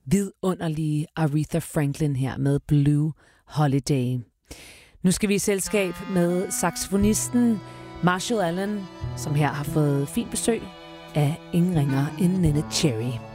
vidunderlige Aretha Franklin her med Blue Holiday. Nu skal vi i selskab med saxofonisten Marshall Allen, som her har fået fint besøg af ingen ringer end Neneh Cherry.